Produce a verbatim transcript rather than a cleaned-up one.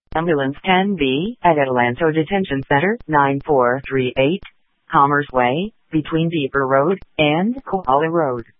Ambulance ten B at Adelanto Detention Center, nine four three eight Commerce Way, between Deeper Road and Koala Road.